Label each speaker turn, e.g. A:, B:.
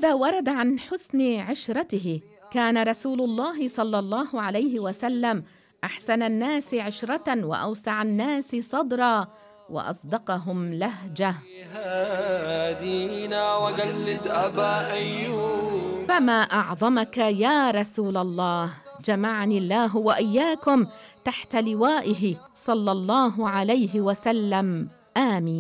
A: هذا ورد عن حسن عشرته. كان رسول الله صلى الله عليه وسلم أحسن الناس عشرة وأوسع الناس صدرا وأصدقهم لهجة. فما أعظمك يا رسول الله، جمعني الله وإياكم تحت لوائه صلى الله عليه وسلم، آمين.